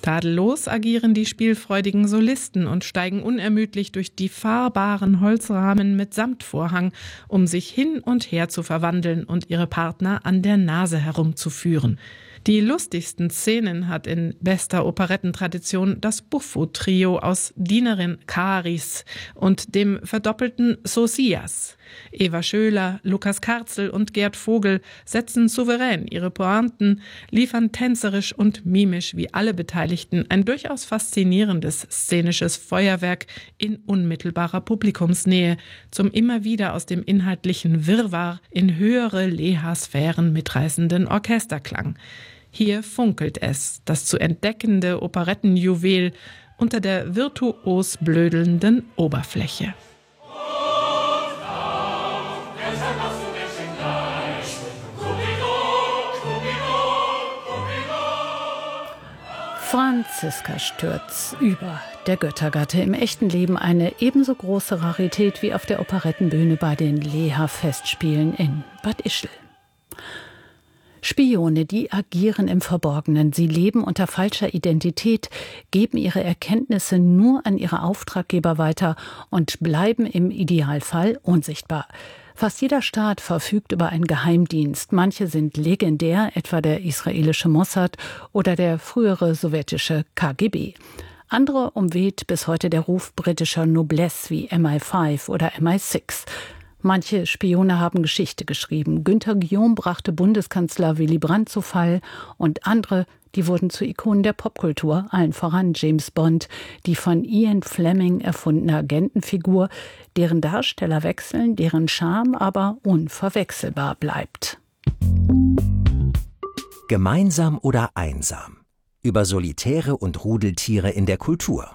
Tadellos agieren die spielfreudigen Solisten und steigen unermüdlich durch die fahrbaren Holzrahmen mit Samtvorhang, um sich hin und her zu verwandeln und ihre Partner an der Nase herumzuführen. Die lustigsten Szenen hat in bester Operettentradition das Buffo-Trio aus Dienerin Caris und dem verdoppelten Socias. Eva Schöler, Lukas Karzel und Gerd Vogel setzen souverän ihre Pointen, liefern tänzerisch und mimisch wie alle Beteiligten ein durchaus faszinierendes szenisches Feuerwerk in unmittelbarer Publikumsnähe, zum immer wieder aus dem inhaltlichen Wirrwarr in höhere Leha-Sphären mitreißenden Orchesterklang. Hier funkelt es, das zu entdeckende Operettenjuwel, unter der virtuos blödelnden Oberfläche. Franziska Stürz über der Göttergatte, im echten Leben eine ebenso große Rarität wie auf der Operettenbühne bei den Leha-Festspielen in Bad Ischl. Spione, die agieren im Verborgenen. Sie leben unter falscher Identität, geben ihre Erkenntnisse nur an ihre Auftraggeber weiter und bleiben im Idealfall unsichtbar. Fast jeder Staat verfügt über einen Geheimdienst. Manche sind legendär, etwa der israelische Mossad oder der frühere sowjetische KGB. Andere umweht bis heute der Ruf britischer Noblesse wie MI5 oder MI6. Manche Spione haben Geschichte geschrieben. Günter Guillaume brachte Bundeskanzler Willy Brandt zu Fall und andere, die wurden zu Ikonen der Popkultur, allen voran James Bond, die von Ian Fleming erfundene Agentenfigur, deren Darsteller wechseln, deren Charme aber unverwechselbar bleibt. Gemeinsam oder einsam? Über Solitäre und Rudeltiere in der Kultur.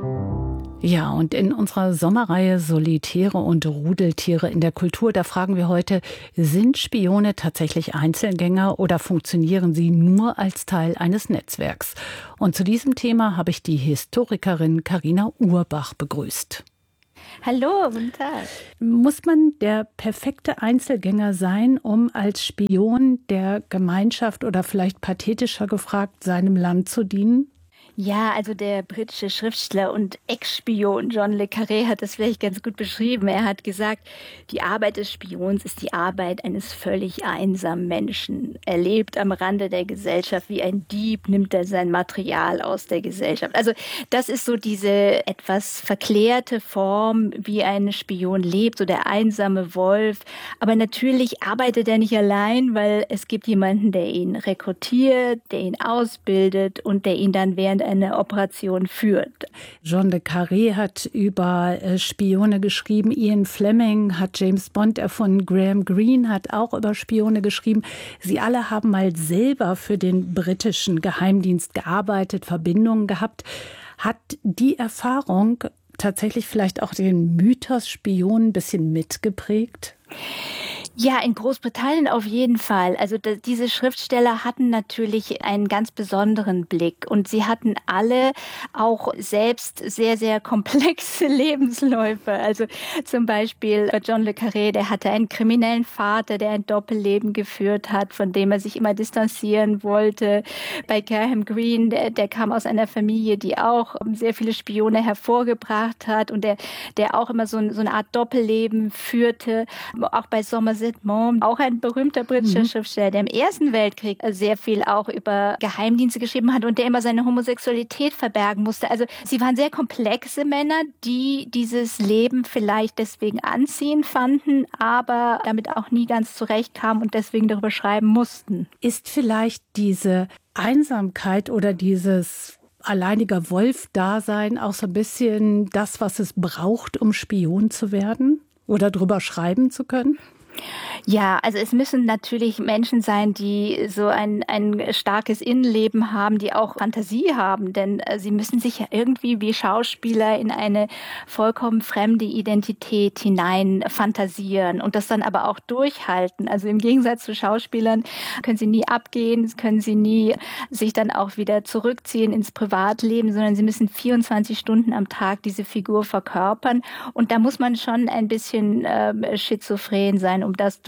Ja, und in unserer Sommerreihe Solitäre und Rudeltiere in der Kultur, da fragen wir heute, sind Spione tatsächlich Einzelgänger oder funktionieren sie nur als Teil eines Netzwerks? Und zu diesem Thema habe ich die Historikerin Carina Urbach begrüßt. Hallo, guten Tag. Muss man der perfekte Einzelgänger sein, um als Spion der Gemeinschaft oder vielleicht pathetischer gefragt, seinem Land zu dienen? Ja, also der britische Schriftsteller und Ex-Spion John le Carré hat das vielleicht ganz gut beschrieben. Er hat gesagt, die Arbeit des Spions ist die Arbeit eines völlig einsamen Menschen. Er lebt am Rande der Gesellschaft wie ein Dieb, nimmt er sein Material aus der Gesellschaft. Also das ist so diese etwas verklärte Form, wie ein Spion lebt, so der einsame Wolf. Aber natürlich arbeitet er nicht allein, weil es gibt jemanden, der ihn rekrutiert, der ihn ausbildet und der ihn dann während eine Operation führt. John le Carré hat über Spione geschrieben, Ian Fleming hat James Bond erfunden, Graham Greene hat auch über Spione geschrieben. Sie alle haben mal selber für den britischen Geheimdienst gearbeitet, Verbindungen gehabt. Hat die Erfahrung tatsächlich vielleicht auch den Mythos Spion ein bisschen mitgeprägt? Ja, in Großbritannien auf jeden Fall. Also diese Schriftsteller hatten natürlich einen ganz besonderen Blick und sie hatten alle auch selbst sehr, sehr komplexe Lebensläufe. Also zum Beispiel John le Carré, der hatte einen kriminellen Vater, der ein Doppelleben geführt hat, von dem er sich immer distanzieren wollte. Bei Graham Greene, der kam aus einer Familie, die auch sehr viele Spione hervorgebracht hat und der auch immer so eine Art Doppelleben führte. Auch bei Somerset Maugham, auch ein berühmter britischer Schriftsteller, der im Ersten Weltkrieg sehr viel auch über Geheimdienste geschrieben hat und der immer seine Homosexualität verbergen musste. Also sie waren sehr komplexe Männer, die dieses Leben vielleicht deswegen anziehend fanden, aber damit auch nie ganz zurechtkamen und deswegen darüber schreiben mussten. Ist vielleicht diese Einsamkeit oder dieses alleiniger Wolf-Dasein auch so ein bisschen das, was es braucht, um Spion zu werden oder drüber schreiben zu können? Ja, also es müssen natürlich Menschen sein, die so ein starkes Innenleben haben, die auch Fantasie haben, denn sie müssen sich ja irgendwie wie Schauspieler in eine vollkommen fremde Identität hinein fantasieren und das dann aber auch durchhalten. Also im Gegensatz zu Schauspielern können sie nie abgehen, können sie nie sich dann auch wieder zurückziehen ins Privatleben, sondern sie müssen 24 Stunden am Tag diese Figur verkörpern und da muss man schon ein bisschen schizophren sein, um das durchzuhalten.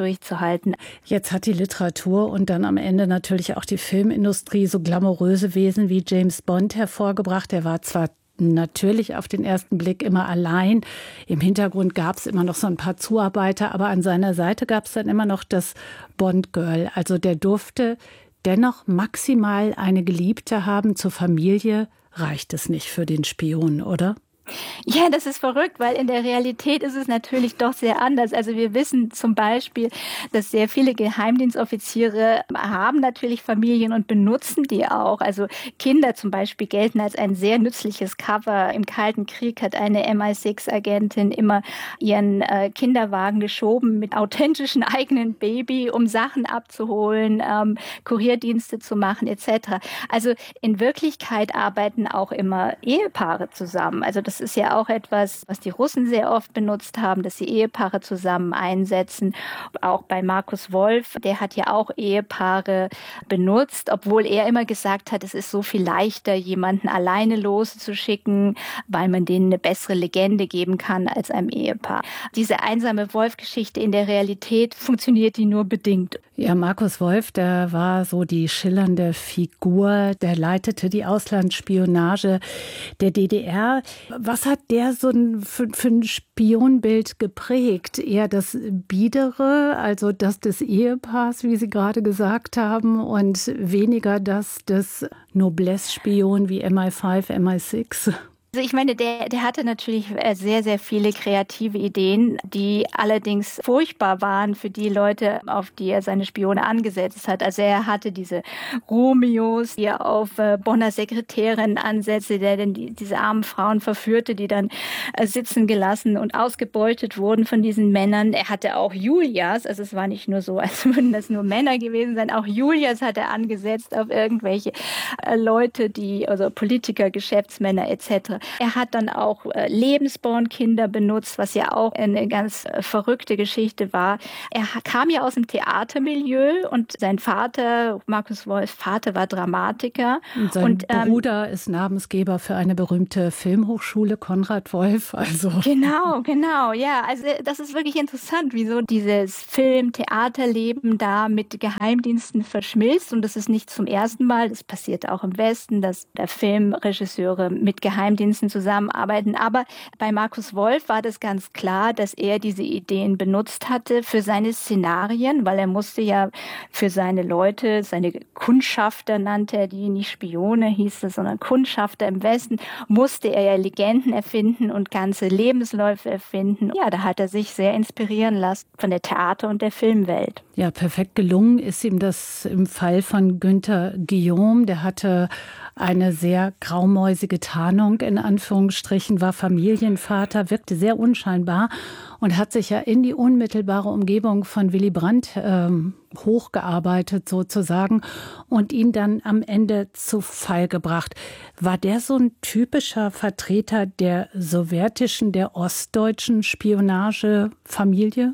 durchzuhalten. Jetzt hat die Literatur und dann am Ende natürlich auch die Filmindustrie so glamouröse Wesen wie James Bond hervorgebracht. Er war zwar natürlich auf den ersten Blick immer allein. Im Hintergrund gab es immer noch so ein paar Zuarbeiter, aber an seiner Seite gab es dann immer noch das Bond-Girl. Also der durfte dennoch maximal eine Geliebte haben. Zur Familie reicht es nicht für den Spion, oder? Ja, das ist verrückt, weil in der Realität ist es natürlich doch sehr anders. Also wir wissen zum Beispiel, dass sehr viele Geheimdienstoffiziere haben natürlich Familien und benutzen die auch. Also Kinder zum Beispiel gelten als ein sehr nützliches Cover. Im Kalten Krieg hat eine MI6-Agentin immer ihren Kinderwagen geschoben mit authentischen eigenen Baby, um Sachen abzuholen, Kurierdienste zu machen etc. Also in Wirklichkeit arbeiten auch immer Ehepaare zusammen. Also das ist ja auch etwas, was die Russen sehr oft benutzt haben, dass sie Ehepaare zusammen einsetzen. Auch bei Markus Wolf, der hat ja auch Ehepaare benutzt, obwohl er immer gesagt hat, es ist so viel leichter, jemanden alleine loszuschicken, weil man denen eine bessere Legende geben kann als einem Ehepaar. Diese einsame Wolf-Geschichte in der Realität funktioniert die nur bedingt. Ja, Markus Wolf, der war so die schillernde Figur, der leitete die Auslandsspionage der DDR. Was hat der so für ein Spionbild geprägt? Eher das Biedere, also das des Ehepaars, wie Sie gerade gesagt haben, und weniger das des Noblesse-Spion wie MI5, MI6? Also ich meine, der hatte natürlich sehr, sehr viele kreative Ideen, die allerdings furchtbar waren für die Leute, auf die er seine Spione angesetzt hat. Also er hatte diese Romeos, die er auf Bonner Sekretärinnen ansetzte, der denn diese armen Frauen verführte, die dann sitzen gelassen und ausgebeutet wurden von diesen Männern. Er hatte auch Julias, also es war nicht nur so, als würden das nur Männer gewesen sein. Auch Julias hat er angesetzt auf irgendwelche Leute, also Politiker, Geschäftsmänner etc. Er hat dann auch Lebensbornkinder benutzt, was ja auch eine ganz verrückte Geschichte war. Er kam ja aus dem Theatermilieu und sein Vater, Markus Wolfs Vater, war Dramatiker. Und sein Bruder ist Namensgeber für eine berühmte Filmhochschule, Konrad Wolf. Also. Genau, ja. Also das ist wirklich interessant, wieso dieses Film-Theaterleben da mit Geheimdiensten verschmilzt. Und das ist nicht zum ersten Mal. Das passiert auch im Westen, dass Filmregisseure mit Geheimdiensten zusammenarbeiten. Aber bei Markus Wolf war das ganz klar, dass er diese Ideen benutzt hatte für seine Szenarien, weil er musste ja für seine Leute, seine Kundschafter nannte er die, nicht Spione hieß es, sondern Kundschafter im Westen, musste er ja Legenden erfinden und ganze Lebensläufe erfinden. Ja, da hat er sich sehr inspirieren lassen von der Theater- und der Filmwelt. Ja, perfekt gelungen ist ihm das im Fall von Günther Guillaume. Der hatte eine sehr graumäusige Tarnung, in Anführungsstrichen, war Familienvater, wirkte sehr unscheinbar und hat sich ja in die unmittelbare Umgebung von Willy Brandt hochgearbeitet sozusagen und ihn dann am Ende zu Fall gebracht. War der so ein typischer Vertreter der sowjetischen, der ostdeutschen Spionagefamilie?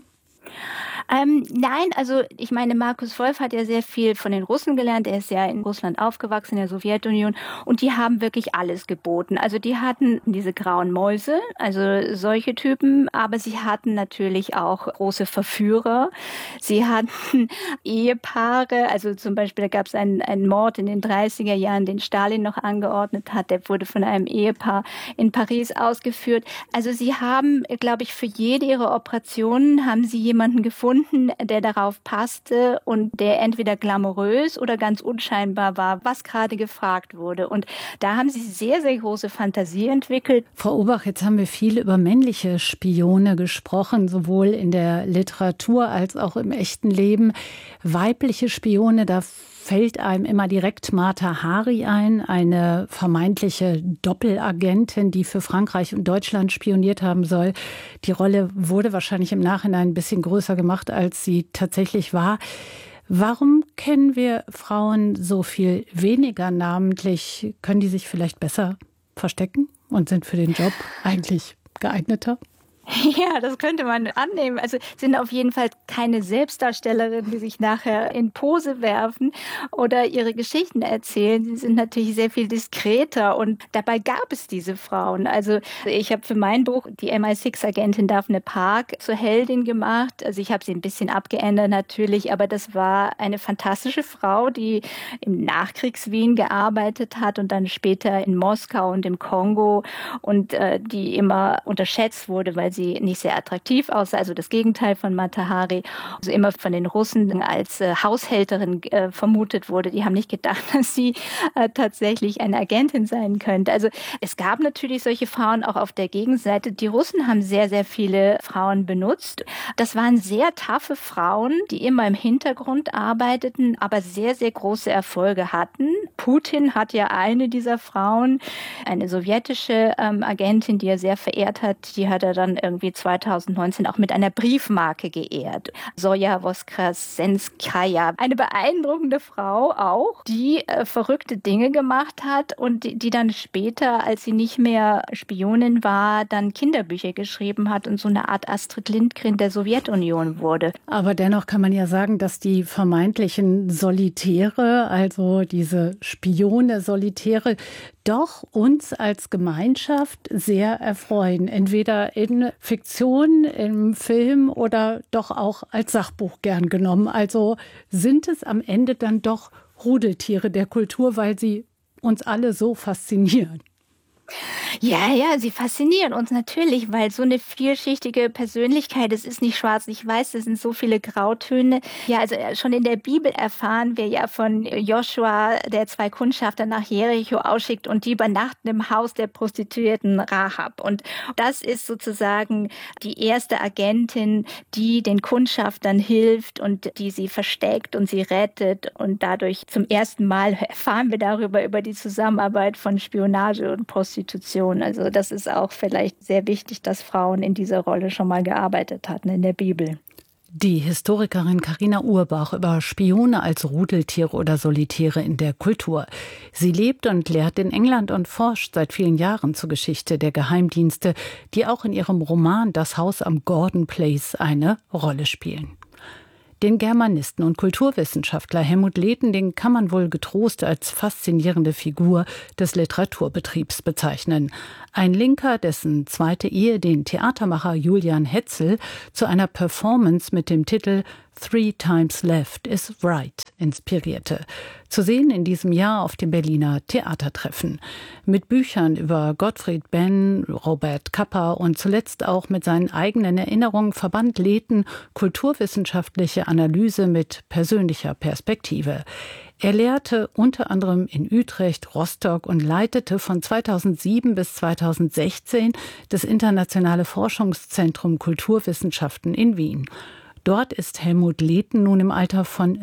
Nein, also ich meine, Markus Wolf hat ja sehr viel von den Russen gelernt. Er ist ja in Russland aufgewachsen, in der Sowjetunion. Und die haben wirklich alles geboten. Also die hatten diese grauen Mäuse, also solche Typen. Aber sie hatten natürlich auch große Verführer. Sie hatten Ehepaare. Also zum Beispiel, da gab es einen Mord in den 30er Jahren, den Stalin noch angeordnet hat. Der wurde von einem Ehepaar in Paris ausgeführt. Also sie haben, glaube ich, für jede ihrer Operationen haben sie jemanden gefunden, der darauf passte und der entweder glamourös oder ganz unscheinbar war, was gerade gefragt wurde. Und da haben sie sehr, sehr große Fantasie entwickelt. Frau Obach, jetzt haben wir viel über männliche Spione gesprochen, sowohl in der Literatur als auch im echten Leben. Weibliche Spione, da fällt einem immer direkt Mata Hari ein, eine vermeintliche Doppelagentin, die für Frankreich und Deutschland spioniert haben soll. Die Rolle wurde wahrscheinlich im Nachhinein ein bisschen größer gemacht, als sie tatsächlich war. Warum kennen wir Frauen so viel weniger namentlich? Können die sich vielleicht besser verstecken und sind für den Job eigentlich geeigneter? Ja, das könnte man annehmen. Also sind auf jeden Fall keine Selbstdarstellerinnen, die sich nachher in Pose werfen oder ihre Geschichten erzählen. Sie sind natürlich sehr viel diskreter und dabei gab es diese Frauen. Also ich habe für mein Buch die MI6-Agentin Daphne Park zur Heldin gemacht. Also ich habe sie ein bisschen abgeändert natürlich, aber das war eine fantastische Frau, die im Nachkriegs-Wien gearbeitet hat und dann später in Moskau und im Kongo und die immer unterschätzt wurde, weil sie nicht sehr attraktiv aussah, also das Gegenteil von Mata Hari, also immer von den Russen als Haushälterin vermutet wurde. Die haben nicht gedacht, dass sie tatsächlich eine Agentin sein könnte. Also es gab natürlich solche Frauen auch auf der Gegenseite. Die Russen haben sehr, sehr viele Frauen benutzt. Das waren sehr taffe Frauen, die immer im Hintergrund arbeiteten, aber sehr, sehr große Erfolge hatten. Putin hat ja eine dieser Frauen, eine sowjetische Agentin, die er sehr verehrt hat, die hat er dann irgendwie 2019 auch mit einer Briefmarke geehrt. Zoja Voskresenskaya, eine beeindruckende Frau auch, die verrückte Dinge gemacht hat und die dann später, als sie nicht mehr Spionin war, dann Kinderbücher geschrieben hat und so eine Art Astrid Lindgren der Sowjetunion wurde. Aber dennoch kann man ja sagen, dass die vermeintlichen Solitäre, also diese Spione-Solitäre, doch uns als Gemeinschaft sehr erfreuen. Entweder in Fiktion, im Film oder doch auch als Sachbuch gern genommen. Also sind es am Ende dann doch Rudeltiere der Kultur, weil sie uns alle so faszinieren. Ja, sie faszinieren uns natürlich, weil so eine vielschichtige Persönlichkeit, es ist nicht schwarz, nicht weiß, es sind so viele Grautöne. Ja, also schon in der Bibel erfahren wir ja von Joshua, der 2 Kundschafter nach Jericho ausschickt und die übernachten im Haus der Prostituierten Rahab. Und das ist sozusagen die erste Agentin, die den Kundschaftern hilft und die sie versteckt und sie rettet. Und dadurch zum ersten Mal erfahren wir über die Zusammenarbeit von Spionage und Prostitution. Also das ist auch vielleicht sehr wichtig, dass Frauen in dieser Rolle schon mal gearbeitet hatten in der Bibel. Die Historikerin Carina Urbach über Spione als Rudeltiere oder Solitäre in der Kultur. Sie lebt und lehrt in England und forscht seit vielen Jahren zur Geschichte der Geheimdienste, die auch in ihrem Roman Das Haus am Gordon Place eine Rolle spielen. Den Germanisten und Kulturwissenschaftler Helmut Lehten, den kann man wohl getrost als faszinierende Figur des Literaturbetriebs bezeichnen. Ein Linker, dessen zweite Ehe den Theatermacher Julian Hetzel zu einer Performance mit dem Titel Three Times Left is Right inspirierte. Zu sehen in diesem Jahr auf dem Berliner Theatertreffen. Mit Büchern über Gottfried Benn, Robert Kappa und zuletzt auch mit seinen eigenen Erinnerungen verband Lehten kulturwissenschaftliche Analyse mit persönlicher Perspektive. Er lehrte unter anderem in Utrecht, Rostock und leitete von 2007 bis 2016 das Internationale Forschungszentrum Kulturwissenschaften in Wien. Dort ist Helmut Lehten nun im Alter von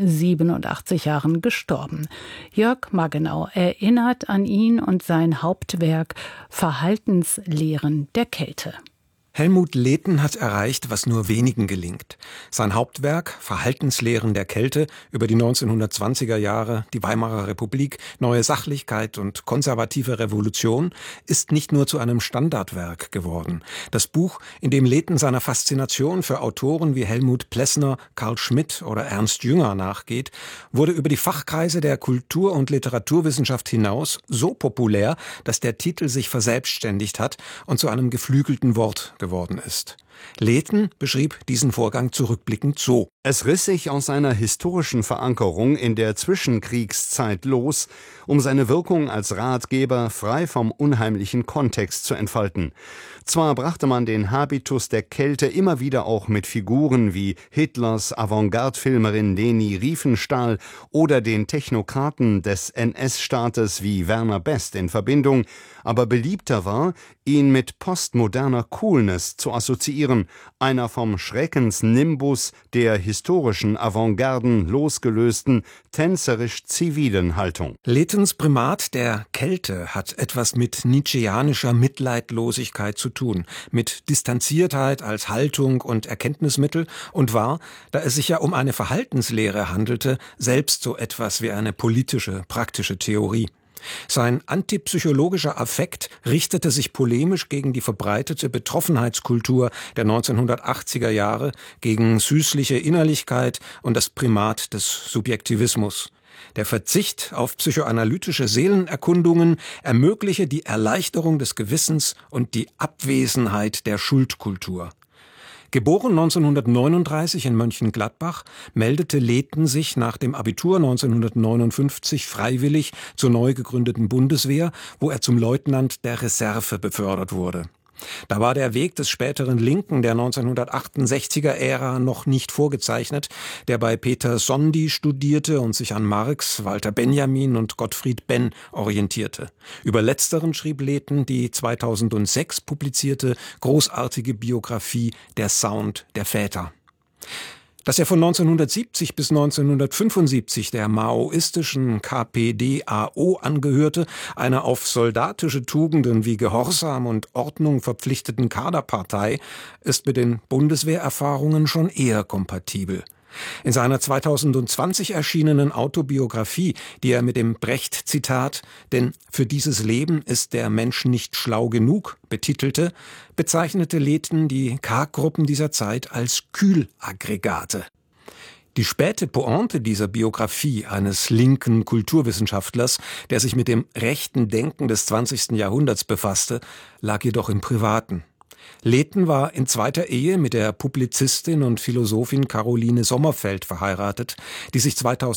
87 Jahren gestorben. Jörg Maggenau erinnert an ihn und sein Hauptwerk Verhaltenslehren der Kälte. Helmut Lehten hat erreicht, was nur wenigen gelingt. Sein Hauptwerk Verhaltenslehren der Kälte über die 1920er Jahre, die Weimarer Republik, neue Sachlichkeit und konservative Revolution ist nicht nur zu einem Standardwerk geworden. Das Buch, in dem Lehten seiner Faszination für Autoren wie Helmut Plessner, Carl Schmitt oder Ernst Jünger nachgeht, wurde über die Fachkreise der Kultur- und Literaturwissenschaft hinaus so populär, dass der Titel sich verselbstständigt hat und zu einem geflügelten Wort geworden ist. Lehten beschrieb diesen Vorgang zurückblickend so: Es riss sich aus seiner historischen Verankerung in der Zwischenkriegszeit los, um seine Wirkung als Ratgeber frei vom unheimlichen Kontext zu entfalten. Zwar brachte man den Habitus der Kälte immer wieder auch mit Figuren wie Hitlers Avantgarde-Filmerin Leni Riefenstahl oder den Technokraten des NS-Staates wie Werner Best in Verbindung, aber beliebter war, ihn mit postmoderner Coolness zu assoziieren, einer vom Schreckensnimbus der historischen Avantgarden losgelösten, tänzerisch-zivilen Haltung. Lehtens Primat der Kälte hat etwas mit nietzscheanischer Mitleidlosigkeit zu tun, mit Distanziertheit als Haltung und Erkenntnismittel und war, da es sich ja um eine Verhaltenslehre handelte, selbst so etwas wie eine politische, praktische Theorie. Sein antipsychologischer Affekt richtete sich polemisch gegen die verbreitete Betroffenheitskultur der 1980er Jahre, gegen süßliche Innerlichkeit und das Primat des Subjektivismus. Der Verzicht auf psychoanalytische Seelenerkundungen ermögliche die Erleichterung des Gewissens und die Abwesenheit der Schuldkultur. Geboren 1939 in Mönchengladbach, meldete Lehten sich nach dem Abitur 1959 freiwillig zur neu gegründeten Bundeswehr, wo er zum Leutnant der Reserve befördert wurde. Da war der Weg des späteren Linken der 1968er-Ära noch nicht vorgezeichnet, der bei Peter Sondy studierte und sich an Marx, Walter Benjamin und Gottfried Benn orientierte. Über letzteren schrieb Lehten die 2006 publizierte großartige Biografie Der Sound der Väter. Dass er von 1970 bis 1975 der maoistischen KPD-AO angehörte, einer auf soldatische Tugenden wie Gehorsam und Ordnung verpflichteten Kaderpartei, ist mit den Bundeswehrerfahrungen schon eher kompatibel. In seiner 2020 erschienenen Autobiografie, die er mit dem Brecht-Zitat »Denn für dieses Leben ist der Mensch nicht schlau genug« betitelte, bezeichnete Lehten die K-Gruppen dieser Zeit als Kühlaggregate. Die späte Pointe dieser Biografie eines linken Kulturwissenschaftlers, der sich mit dem rechten Denken des 20. Jahrhunderts befasste, lag jedoch im Privaten. Lehten war in zweiter Ehe mit der Publizistin und Philosophin Caroline Sommerfeld verheiratet, die sich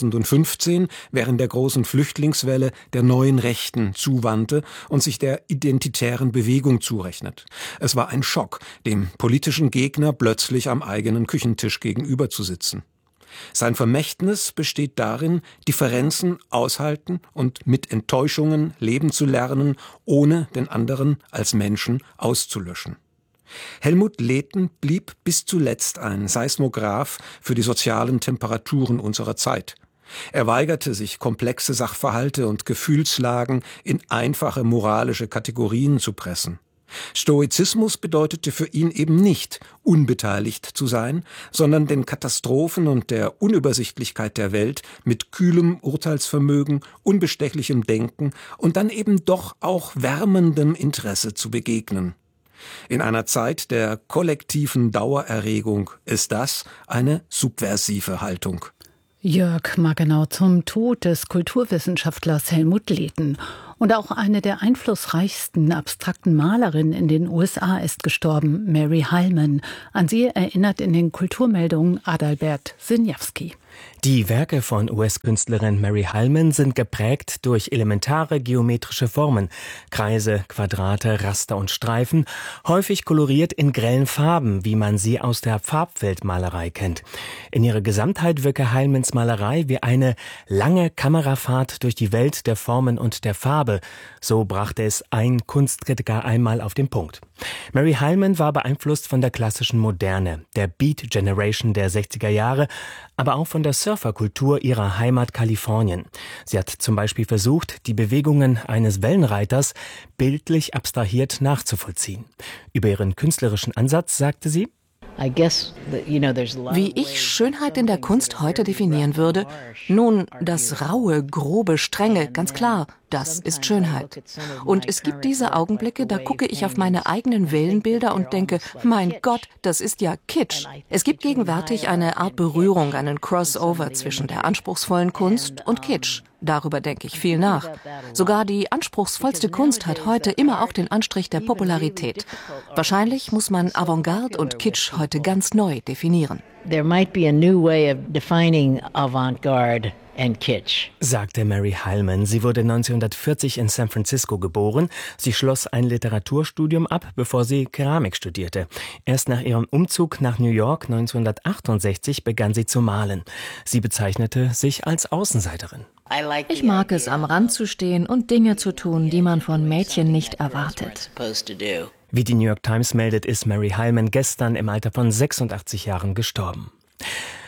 2015 während der großen Flüchtlingswelle der neuen Rechten zuwandte und sich der identitären Bewegung zurechnet. Es war ein Schock, dem politischen Gegner plötzlich am eigenen Küchentisch gegenüber zu sitzen. Sein Vermächtnis besteht darin, Differenzen aushalten und mit Enttäuschungen leben zu lernen, ohne den anderen als Menschen auszulöschen. Helmut Lehten blieb bis zuletzt ein Seismograph für die sozialen Temperaturen unserer Zeit. Er weigerte sich, komplexe Sachverhalte und Gefühlslagen in einfache moralische Kategorien zu pressen. Stoizismus bedeutete für ihn eben nicht, unbeteiligt zu sein, sondern den Katastrophen und der Unübersichtlichkeit der Welt mit kühlem Urteilsvermögen, unbestechlichem Denken und dann eben doch auch wärmendem Interesse zu begegnen. In einer Zeit der kollektiven Dauererregung ist das eine subversive Haltung. Jörg Margenau zum Tod des Kulturwissenschaftlers Helmut Lehten. Und auch eine der einflussreichsten abstrakten Malerinnen in den USA ist gestorben, Mary Heilman. An sie erinnert in den Kulturmeldungen Adalbert Sinjawski. Die Werke von US-Künstlerin Mary Heilman sind geprägt durch elementare geometrische Formen, Kreise, Quadrate, Raster und Streifen, häufig koloriert in grellen Farben, wie man sie aus der Farbfeldmalerei kennt. In ihrer Gesamtheit wirke Heilmans Malerei wie eine lange Kamerafahrt durch die Welt der Formen und der Farbe. So brachte es ein Kunstkritiker einmal auf den Punkt. Mary Heilman war beeinflusst von der klassischen Moderne, der Beat Generation der 60er Jahre, aber auch von der Surferkultur ihrer Heimat Kalifornien. Sie hat zum Beispiel versucht, die Bewegungen eines Wellenreiters bildlich abstrahiert nachzuvollziehen. Über ihren künstlerischen Ansatz sagte sie: Wie ich Schönheit in der Kunst heute definieren würde? Nun, das raue, grobe, strenge, ganz klar, das ist Schönheit. Und es gibt diese Augenblicke, da gucke ich auf meine eigenen Wellenbilder und denke, mein Gott, das ist ja Kitsch. Es gibt gegenwärtig eine Art Berührung, einen Crossover zwischen der anspruchsvollen Kunst und Kitsch. Darüber denke ich viel nach. Sogar die anspruchsvollste Kunst hat heute immer auch den Anstrich der Popularität. Wahrscheinlich muss man Avantgarde und Kitsch heute ganz neu definieren. There might be a new way of defining avant-garde and kitsch, sagte Mary Heilman. Sie wurde 1940 in San Francisco geboren. Sie schloss ein Literaturstudium ab, bevor sie Keramik studierte. Erst nach ihrem Umzug nach New York 1968 begann sie zu malen. Sie bezeichnete sich als Außenseiterin. Ich mag es, am Rand zu stehen und Dinge zu tun, die man von Mädchen nicht erwartet. Wie die New York Times meldet, ist Mary Heilman gestern im Alter von 86 Jahren gestorben.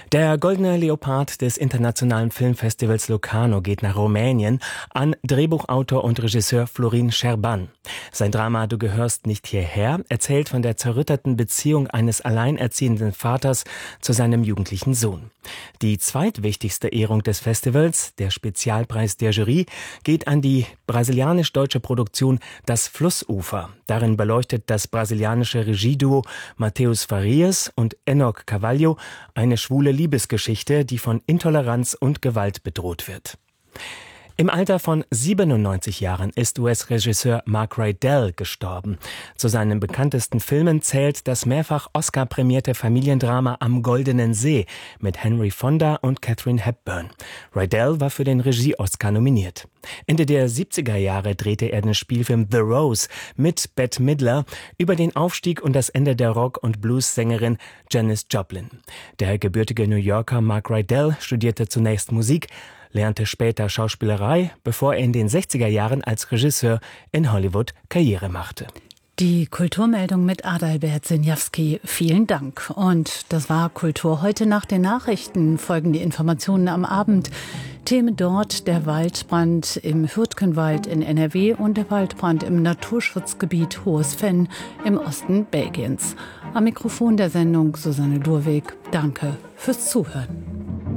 Der Goldene Leopard des Internationalen Filmfestivals Locarno geht nach Rumänien an Drehbuchautor und Regisseur Florin Șerban. Sein Drama »Du gehörst nicht hierher« erzählt von der zerrütteten Beziehung eines alleinerziehenden Vaters zu seinem jugendlichen Sohn. Die zweitwichtigste Ehrung des Festivals, der Spezialpreis der Jury, geht an die brasilianisch-deutsche Produktion »Das Flussufer«. Darin beleuchtet das brasilianische Regieduo Mateus Farias und Enoch Carvalho eine schwule Liebesgeschichte, die von Intoleranz und Gewalt bedroht wird. Im Alter von 97 Jahren ist US-Regisseur Mark Rydell gestorben. Zu seinen bekanntesten Filmen zählt das mehrfach Oscar-prämierte Familiendrama Am Goldenen See mit Henry Fonda und Katharine Hepburn. Rydell war für den Regie-Oscar nominiert. Ende der 70er Jahre drehte er den Spielfilm The Rose mit Bette Midler über den Aufstieg und das Ende der Rock- und Blues-Sängerin Janis Joplin. Der gebürtige New Yorker Mark Rydell studierte zunächst Musik, lernte später Schauspielerei, bevor er in den 60er Jahren als Regisseur in Hollywood Karriere machte. Die Kulturmeldung mit Adalbert Sinjawski. Vielen Dank. Und das war Kultur heute. Nach den Nachrichten folgen die Informationen am Abend. Themen dort: der Waldbrand im Hürtgenwald in NRW und der Waldbrand im Naturschutzgebiet Hohes Venn im Osten Belgiens. Am Mikrofon der Sendung Susanne Lurweg. Danke fürs Zuhören.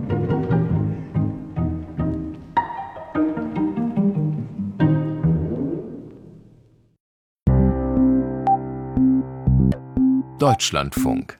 Deutschlandfunk.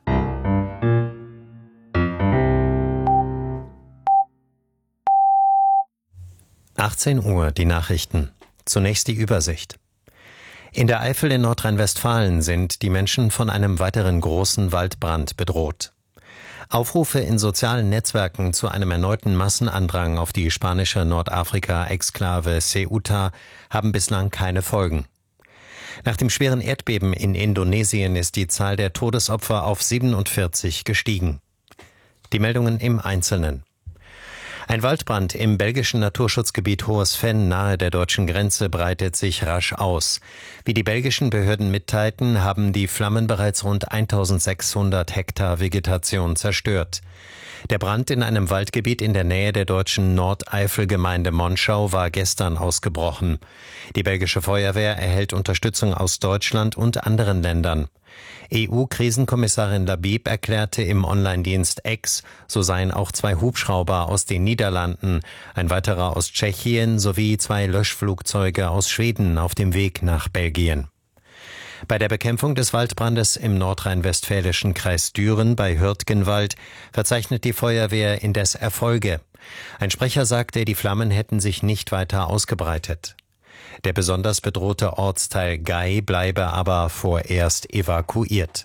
Uhr, die Nachrichten. Zunächst die Übersicht. In der Eifel in Nordrhein-Westfalen sind die Menschen von einem weiteren großen Waldbrand bedroht. Aufrufe in sozialen Netzwerken zu einem erneuten Massenandrang auf die spanische Nordafrika-Exklave Ceuta haben bislang keine Folgen. Nach dem schweren Erdbeben in Indonesien ist die Zahl der Todesopfer auf 47 gestiegen. Die Meldungen im Einzelnen. Ein Waldbrand im belgischen Naturschutzgebiet Hohes Venn nahe der deutschen Grenze breitet sich rasch aus. Wie die belgischen Behörden mitteilten, haben die Flammen bereits rund 1600 Hektar Vegetation zerstört. Der Brand in einem Waldgebiet in der Nähe der deutschen Nordeifelgemeinde Monschau war gestern ausgebrochen. Die belgische Feuerwehr erhält Unterstützung aus Deutschland und anderen Ländern. EU-Krisenkommissarin Labib erklärte im Online-Dienst X, so seien auch 2 Hubschrauber aus den Niederlanden, ein weiterer aus Tschechien sowie 2 Löschflugzeuge aus Schweden auf dem Weg nach Belgien. Bei der Bekämpfung des Waldbrandes im nordrhein-westfälischen Kreis Düren bei Hürtgenwald verzeichnet die Feuerwehr indes Erfolge. Ein Sprecher sagte, die Flammen hätten sich nicht weiter ausgebreitet. Der besonders bedrohte Ortsteil Gay bleibe aber vorerst evakuiert.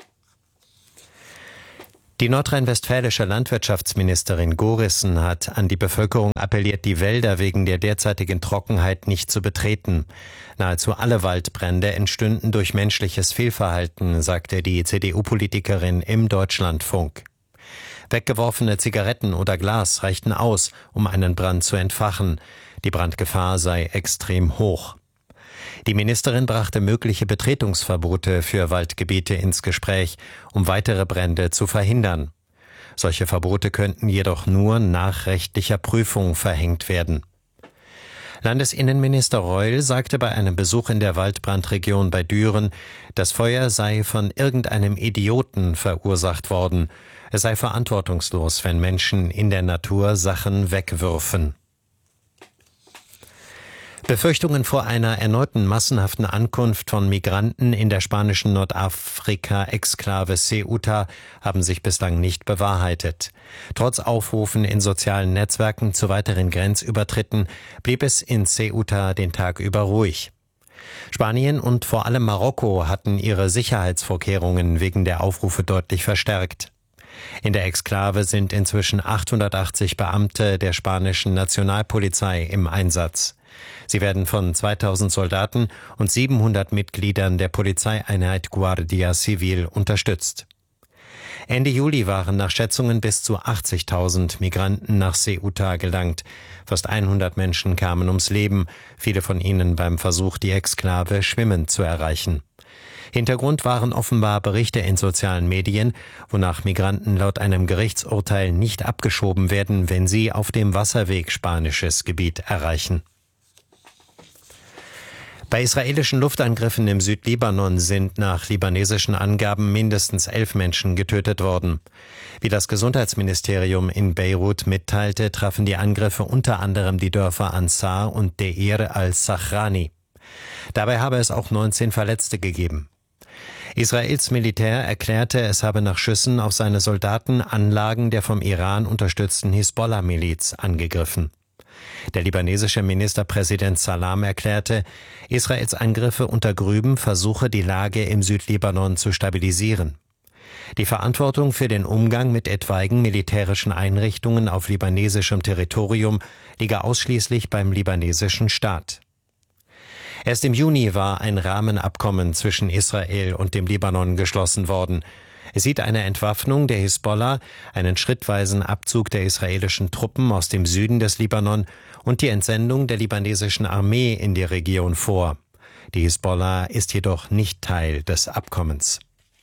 Die nordrhein-westfälische Landwirtschaftsministerin Gorissen hat an die Bevölkerung appelliert, die Wälder wegen der derzeitigen Trockenheit nicht zu betreten. Nahezu alle Waldbrände entstünden durch menschliches Fehlverhalten, sagte die CDU-Politikerin im Deutschlandfunk. Weggeworfene Zigaretten oder Glas reichten aus, um einen Brand zu entfachen. Die Brandgefahr sei extrem hoch. Die Ministerin brachte mögliche Betretungsverbote für Waldgebiete ins Gespräch, um weitere Brände zu verhindern. Solche Verbote könnten jedoch nur nach rechtlicher Prüfung verhängt werden. Landesinnenminister Reul sagte bei einem Besuch in der Waldbrandregion bei Düren, das Feuer sei von irgendeinem Idioten verursacht worden. Es sei verantwortungslos, wenn Menschen in der Natur Sachen wegwürfen. Befürchtungen vor einer erneuten massenhaften Ankunft von Migranten in der spanischen Nordafrika-Exklave Ceuta haben sich bislang nicht bewahrheitet. Trotz Aufrufen in sozialen Netzwerken zu weiteren Grenzübertritten blieb es in Ceuta den Tag über ruhig. Spanien und vor allem Marokko hatten ihre Sicherheitsvorkehrungen wegen der Aufrufe deutlich verstärkt. In der Exklave sind inzwischen 880 Beamte der spanischen Nationalpolizei im Einsatz. Sie werden von 2000 Soldaten und 700 Mitgliedern der Polizeieinheit Guardia Civil unterstützt. Ende Juli waren nach Schätzungen bis zu 80.000 Migranten nach Ceuta gelangt. Fast 100 Menschen kamen ums Leben, viele von ihnen beim Versuch, die Exklave schwimmend zu erreichen. Hintergrund waren offenbar Berichte in sozialen Medien, wonach Migranten laut einem Gerichtsurteil nicht abgeschoben werden, wenn sie auf dem Wasserweg spanisches Gebiet erreichen. Bei israelischen Luftangriffen im Südlibanon sind nach libanesischen Angaben mindestens 11 Menschen getötet worden. Wie das Gesundheitsministerium in Beirut mitteilte, trafen die Angriffe unter anderem die Dörfer Ansar und Deir al-Sachrani. Dabei habe es auch 19 Verletzte gegeben. Israels Militär erklärte, es habe nach Schüssen auf seine Soldaten Anlagen der vom Iran unterstützten Hisbollah-Miliz angegriffen. Der libanesische Ministerpräsident Salam erklärte, Israels Angriffe untergrüben Versuche, die Lage im Südlibanon zu stabilisieren. Die Verantwortung für den Umgang mit etwaigen militärischen Einrichtungen auf libanesischem Territorium liege ausschließlich beim libanesischen Staat. Erst im Juni war ein Rahmenabkommen zwischen Israel und dem Libanon geschlossen worden. Es sieht eine Entwaffnung der Hisbollah, einen schrittweisen Abzug der israelischen Truppen aus dem Süden des Libanon und die Entsendung der libanesischen Armee in die Region vor. Die Hisbollah ist jedoch nicht Teil des Abkommens.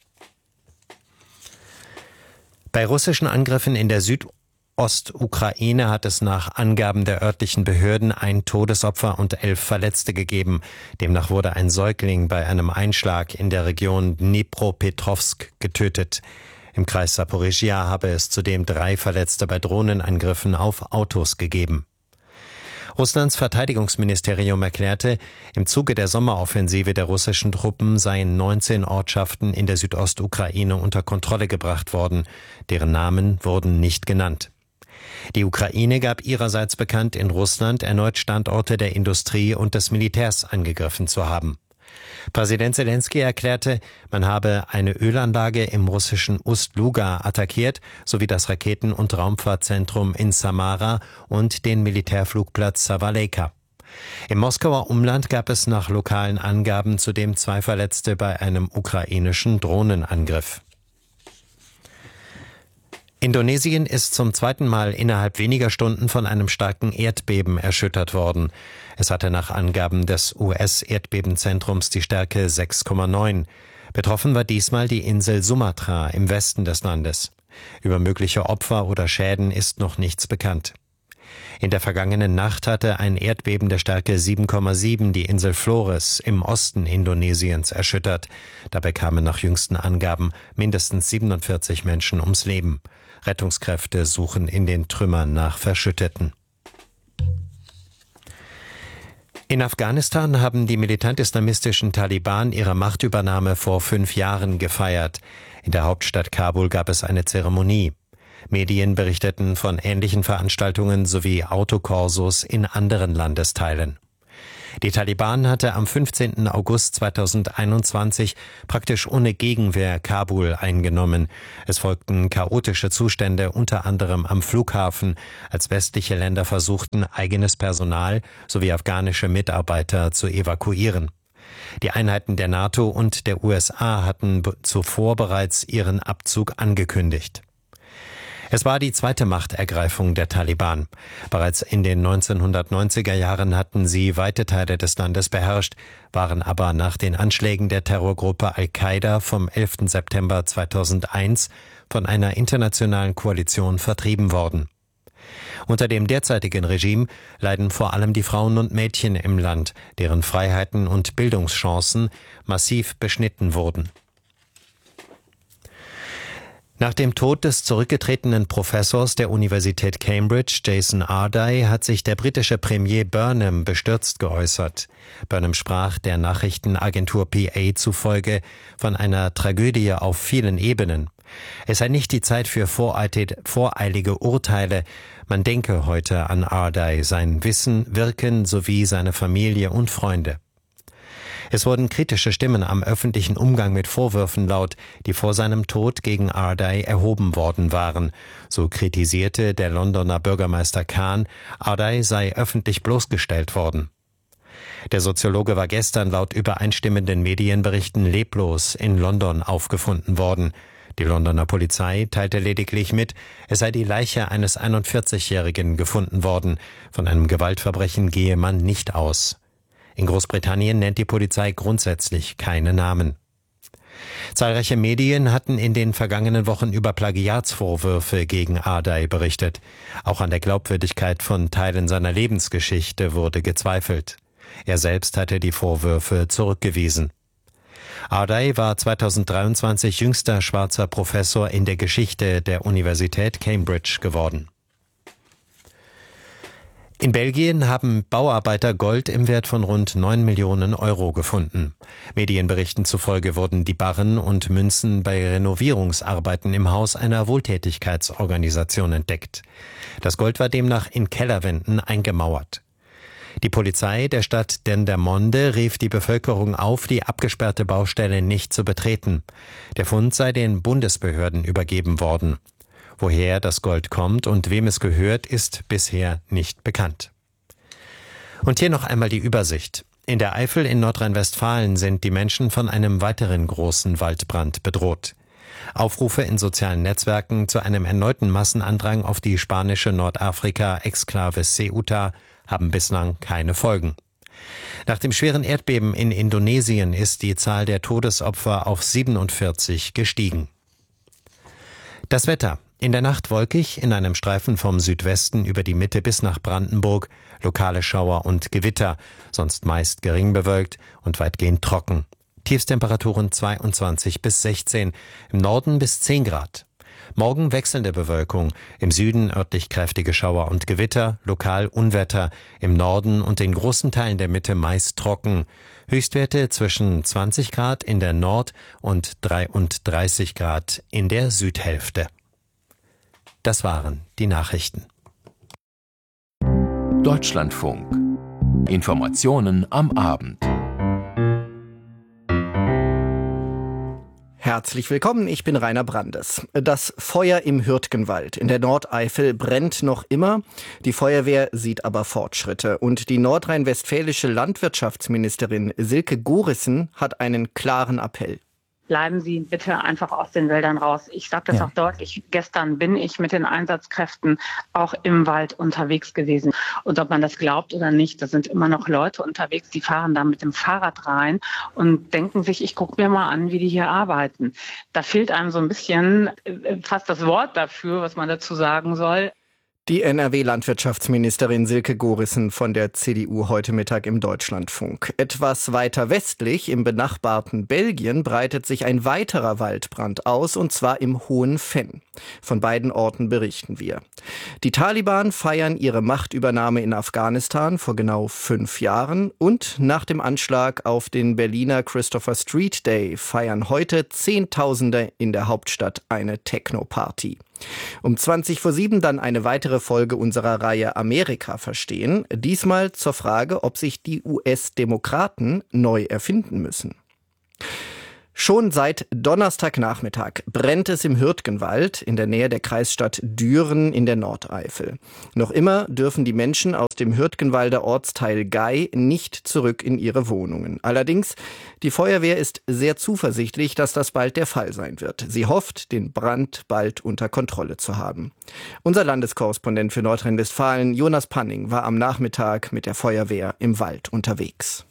Bei russischen Angriffen in der Südostukraine hat es nach Angaben der örtlichen Behörden ein Todesopfer und 11 Verletzte gegeben. Demnach wurde ein Säugling bei einem Einschlag in der Region Dnipropetrovsk getötet. Im Kreis Saporischschja habe es zudem 3 Verletzte bei Drohnenangriffen auf Autos gegeben. Russlands Verteidigungsministerium erklärte, im Zuge der Sommeroffensive der russischen Truppen seien 19 Ortschaften in der Südostukraine unter Kontrolle gebracht worden. Deren Namen wurden nicht genannt. Die Ukraine gab ihrerseits bekannt, in Russland erneut Standorte der Industrie und des Militärs angegriffen zu haben. Präsident Selenskyj erklärte, man habe eine Ölanlage im russischen Ust-Luga attackiert, sowie das Raketen- und Raumfahrtzentrum in Samara und den Militärflugplatz Savaleyka. Im Moskauer Umland gab es nach lokalen Angaben zudem 2 Verletzte bei einem ukrainischen Drohnenangriff. Indonesien ist zum zweiten Mal innerhalb weniger Stunden von einem starken Erdbeben erschüttert worden. Es hatte nach Angaben des US-Erdbebenzentrums die Stärke 6,9. Betroffen war diesmal die Insel Sumatra im Westen des Landes. Über mögliche Opfer oder Schäden ist noch nichts bekannt. In der vergangenen Nacht hatte ein Erdbeben der Stärke 7,7 die Insel Flores im Osten Indonesiens erschüttert. Dabei kamen nach jüngsten Angaben mindestens 47 Menschen ums Leben. Rettungskräfte suchen in den Trümmern nach Verschütteten. In Afghanistan haben die militant-islamistischen Taliban ihre Machtübernahme vor 5 Jahren gefeiert. In der Hauptstadt Kabul gab es eine Zeremonie. Medien berichteten von ähnlichen Veranstaltungen sowie Autokorsos in anderen Landesteilen. Die Taliban hatte am 15. August 2021 praktisch ohne Gegenwehr Kabul eingenommen. Es folgten chaotische Zustände unter anderem am Flughafen, als westliche Länder versuchten, eigenes Personal sowie afghanische Mitarbeiter zu evakuieren. Die Einheiten der NATO und der USA hatten zuvor bereits ihren Abzug angekündigt. Es war die zweite Machtergreifung der Taliban. Bereits in den 1990er Jahren hatten sie weite Teile des Landes beherrscht, waren aber nach den Anschlägen der Terrorgruppe Al-Qaida vom 11. September 2001 von einer internationalen Koalition vertrieben worden. Unter dem derzeitigen Regime leiden vor allem die Frauen und Mädchen im Land, deren Freiheiten und Bildungschancen massiv beschnitten wurden. Nach dem Tod des zurückgetretenen Professors der Universität Cambridge, Jason Ardian, hat sich der britische Premier Burnham bestürzt geäußert. Burnham sprach der Nachrichtenagentur PA zufolge von einer Tragödie auf vielen Ebenen. Es sei nicht die Zeit für voreilige Urteile. Man denke heute an Ardian, sein Wissen, Wirken sowie seine Familie und Freunde. Es wurden kritische Stimmen am öffentlichen Umgang mit Vorwürfen laut, die vor seinem Tod gegen Ardian erhoben worden waren. So kritisierte der Londoner Bürgermeister Khan, Ardian sei öffentlich bloßgestellt worden. Der Soziologe war gestern laut übereinstimmenden Medienberichten leblos in London aufgefunden worden. Die Londoner Polizei teilte lediglich mit, es sei die Leiche eines 41-Jährigen gefunden worden. Von einem Gewaltverbrechen gehe man nicht aus. In Großbritannien nennt die Polizei grundsätzlich keine Namen. Zahlreiche Medien hatten in den vergangenen Wochen über Plagiatsvorwürfe gegen Ardai berichtet. Auch an der Glaubwürdigkeit von Teilen seiner Lebensgeschichte wurde gezweifelt. Er selbst hatte die Vorwürfe zurückgewiesen. Ardai war 2023 jüngster schwarzer Professor in der Geschichte der Universität Cambridge geworden. In Belgien haben Bauarbeiter Gold im Wert von rund 9 Millionen Euro gefunden. Medienberichten zufolge wurden die Barren und Münzen bei Renovierungsarbeiten im Haus einer Wohltätigkeitsorganisation entdeckt. Das Gold war demnach in Kellerwänden eingemauert. Die Polizei der Stadt Dendermonde rief die Bevölkerung auf, die abgesperrte Baustelle nicht zu betreten. Der Fund sei den Bundesbehörden übergeben worden. Woher das Gold kommt und wem es gehört, ist bisher nicht bekannt. Und hier noch einmal die Übersicht. In der Eifel in Nordrhein-Westfalen sind die Menschen von einem weiteren großen Waldbrand bedroht. Aufrufe in sozialen Netzwerken zu einem erneuten Massenandrang auf die spanische Nordafrika-Exklave Ceuta haben bislang keine Folgen. Nach dem schweren Erdbeben in Indonesien ist die Zahl der Todesopfer auf 47 gestiegen. Das Wetter. In der Nacht wolkig, in einem Streifen vom Südwesten über die Mitte bis nach Brandenburg, lokale Schauer und Gewitter, sonst meist gering bewölkt und weitgehend trocken. Tiefstemperaturen 22 bis 16, im Norden bis 10 Grad. Morgen wechselnde Bewölkung, im Süden örtlich kräftige Schauer und Gewitter, lokal Unwetter, im Norden und in großen Teilen der Mitte meist trocken. Höchstwerte zwischen 20 Grad in der Nord- und 33 Grad in der Südhälfte. Das waren die Nachrichten. Deutschlandfunk. Informationen am Abend. Herzlich willkommen, ich bin Rainer Brandes. Das Feuer im Hürtgenwald in der Nordeifel brennt noch immer. Die Feuerwehr sieht aber Fortschritte. Und die nordrhein-westfälische Landwirtschaftsministerin Silke Gorissen hat einen klaren Appell. Bleiben Sie bitte einfach aus den Wäldern raus. Ich sage das auch deutlich. Gestern bin ich mit den Einsatzkräften auch im Wald unterwegs gewesen. Und ob man das glaubt oder nicht, da sind immer noch Leute unterwegs, die fahren da mit dem Fahrrad rein und denken sich, ich gucke mir mal an, wie die hier arbeiten. Da fehlt einem so ein bisschen fast das Wort dafür, was man dazu sagen soll. Die NRW-Landwirtschaftsministerin Silke Gorissen von der CDU heute Mittag im Deutschlandfunk. Etwas weiter westlich, im benachbarten Belgien, breitet sich ein weiterer Waldbrand aus, und zwar im Hohen Venn. Von beiden Orten berichten wir. Die Taliban feiern ihre Machtübernahme in Afghanistan vor genau 5 Jahren, und nach dem Anschlag auf den Berliner Christopher Street Day feiern heute Zehntausende in der Hauptstadt eine Techno-Party. Um 6:20 dann eine weitere Folge unserer Reihe Amerika verstehen. Diesmal zur Frage, ob sich die US-Demokraten neu erfinden müssen. Schon seit Donnerstagnachmittag brennt es im Hürtgenwald in der Nähe der Kreisstadt Düren in der Nordeifel. Noch immer dürfen die Menschen aus dem Hürtgenwalder Ortsteil Gei nicht zurück in ihre Wohnungen. Allerdings, die Feuerwehr ist sehr zuversichtlich, dass das bald der Fall sein wird. Sie hofft, den Brand bald unter Kontrolle zu haben. Unser Landeskorrespondent für Nordrhein-Westfalen, Jonas Panning, war am Nachmittag mit der Feuerwehr im Wald unterwegs.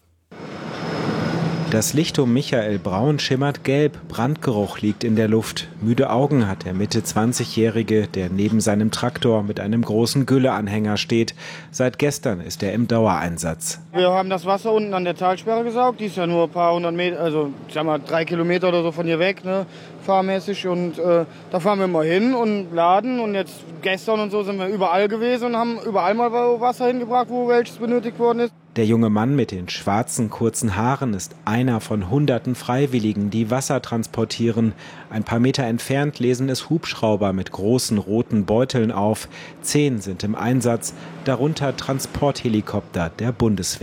Das Licht um Michael Braun schimmert gelb, Brandgeruch liegt in der Luft. Müde Augen hat der Mitte-20-Jährige, der neben seinem Traktor mit einem großen Gülleanhänger steht. Seit gestern ist er im Dauereinsatz. Wir haben das Wasser unten an der Talsperre gesaugt, die ist ja nur ein paar hundert Meter, also ich sag mal 3 Kilometer oder so von hier weg, ne, fahrmäßig. Und da fahren wir mal hin und laden, und jetzt gestern und so sind wir überall gewesen und haben überall mal Wasser hingebracht, wo welches benötigt worden ist. Der junge Mann mit den schwarzen, kurzen Haaren ist einer von Hunderten Freiwilligen, die Wasser transportieren. Ein paar Meter entfernt lesen es Hubschrauber mit großen roten Beuteln auf. 10 sind im Einsatz, darunter Transporthelikopter der Bundeswehr.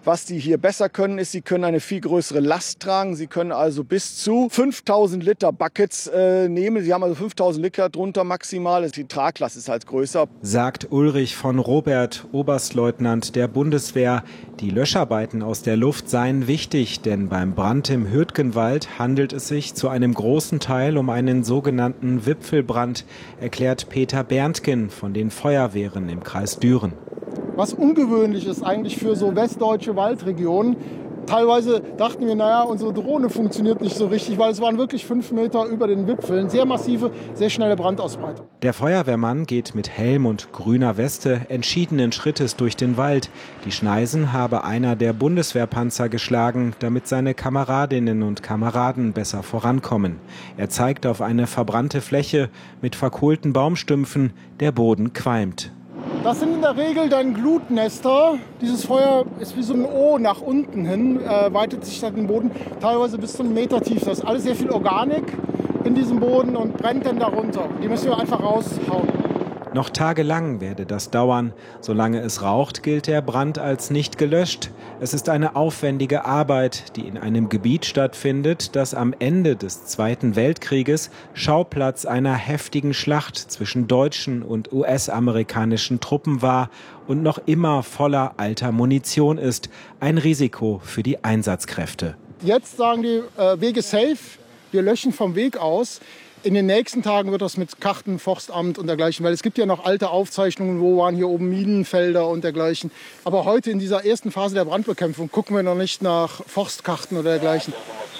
Was die hier besser können, ist, sie können eine viel größere Last tragen. Sie können also bis zu 5000 Liter Buckets nehmen. Sie haben also 5000 Liter drunter maximal. Die Traglast ist halt größer. Sagt Ulrich von Robert, Oberstleutnant der Bundeswehr. Die Löscharbeiten aus der Luft seien wichtig, denn beim Brand im Hürtgenwald handelt es sich zu einem großen Teil um einen sogenannten Wipfelbrand, erklärt Peter Berntgen von den Feuerwehren im Kreis Düren. Was ungewöhnlich ist eigentlich für so westdeutsche Waldregionen. Teilweise dachten wir, naja, unsere Drohne funktioniert nicht so richtig, weil es waren wirklich 5 Meter über den Wipfeln. Sehr massive, sehr schnelle Brandausbreitung. Der Feuerwehrmann geht mit Helm und grüner Weste entschiedenen Schrittes durch den Wald. Die Schneisen habe einer der Bundeswehrpanzer geschlagen, damit seine Kameradinnen und Kameraden besser vorankommen. Er zeigt auf eine verbrannte Fläche mit verkohlten Baumstümpfen. Der Boden qualmt. Das sind in der Regel dann Glutnester. Dieses Feuer ist wie so ein O nach unten hin, weitet sich dann den Boden teilweise bis zu 1 Meter tief. Da ist alles sehr viel Organik in diesem Boden und brennt dann darunter. Die müssen wir einfach raushauen. Noch tagelang werde das dauern. Solange es raucht, gilt der Brand als nicht gelöscht. Es ist eine aufwendige Arbeit, die in einem Gebiet stattfindet, das am Ende des Zweiten Weltkrieges Schauplatz einer heftigen Schlacht zwischen deutschen und US-amerikanischen Truppen war und noch immer voller alter Munition ist. Ein Risiko für die Einsatzkräfte. Jetzt sagen die Wege safe, wir löschen vom Weg aus. In den nächsten Tagen wird das mit Karten, Forstamt und dergleichen, weil es gibt ja noch alte Aufzeichnungen, wo waren hier oben Minenfelder und dergleichen. Aber heute in dieser ersten Phase der Brandbekämpfung gucken wir noch nicht nach Forstkarten oder dergleichen.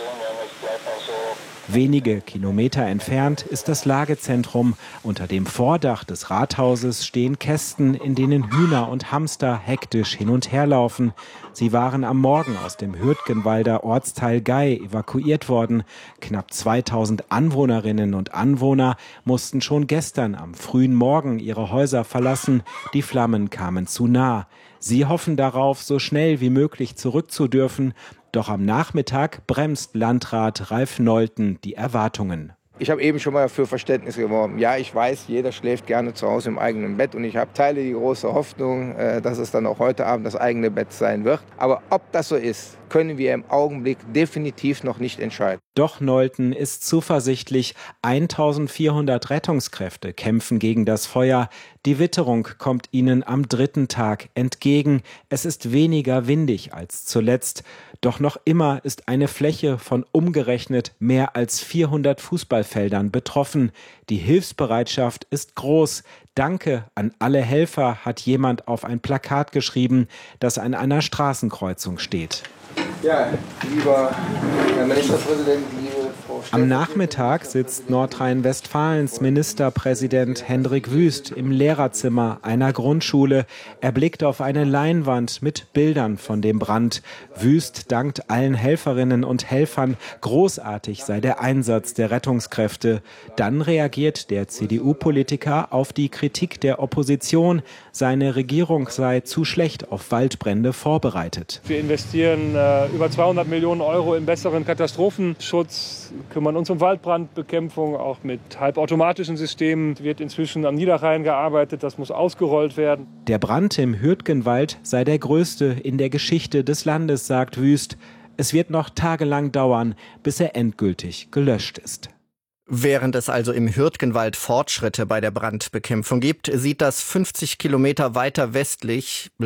Wenige Kilometer entfernt ist das Lagezentrum. Unter dem Vordach des Rathauses stehen Kästen, in denen Hühner und Hamster hektisch hin und her laufen. Sie waren am Morgen aus dem Hürtgenwalder Ortsteil Gei evakuiert worden. Knapp 2000 Anwohnerinnen und Anwohner mussten schon gestern am frühen Morgen ihre Häuser verlassen. Die Flammen kamen zu nah. Sie hoffen darauf, so schnell wie möglich zurück zu dürfen. Doch am Nachmittag bremst Landrat Ralf Nolten die Erwartungen. Ich habe eben schon mal für Verständnis geworben. Ja, ich weiß, jeder schläft gerne zu Hause im eigenen Bett und ich teile die große Hoffnung, dass es dann auch heute Abend das eigene Bett sein wird. Aber ob das so ist, können wir im Augenblick definitiv noch nicht entscheiden. Doch Nolten ist zuversichtlich. 1400 Rettungskräfte kämpfen gegen das Feuer. Die Witterung kommt ihnen am 3. Tag entgegen. Es ist weniger windig als zuletzt. Doch noch immer ist eine Fläche von umgerechnet mehr als 400 Fußballfeldern betroffen. Die Hilfsbereitschaft ist groß. Danke an alle Helfer, hat jemand auf ein Plakat geschrieben, das an einer Straßenkreuzung steht. Ja, lieber Herr Ministerpräsident, liebe Frau Am Nachmittag sitzt Nordrhein-Westfalens Ministerpräsident Hendrik Wüst im Lehrerzimmer einer Grundschule. Er blickt auf eine Leinwand mit Bildern von dem Brand. Wüst dankt allen Helferinnen und Helfern. Großartig sei der Einsatz der Rettungskräfte. Dann reagiert der CDU-Politiker auf die Kritik der Opposition. Seine Regierung sei zu schlecht auf Waldbrände vorbereitet. Wir investieren über 200 Millionen Euro in besseren Katastrophenschutz, kümmern uns um Waldbrandbekämpfung, auch mit halbautomatischen Systemen. Wird inzwischen am Niederrhein gearbeitet, das muss ausgerollt werden. Der Brand im Hürtgenwald sei der größte in der Geschichte des Landes, sagt Wüst. Es wird noch tagelang dauern, bis er endgültig gelöscht ist. Während es also im Hürtgenwald Fortschritte bei der Brandbekämpfung gibt, sieht das 50 Kilometer weiter westlich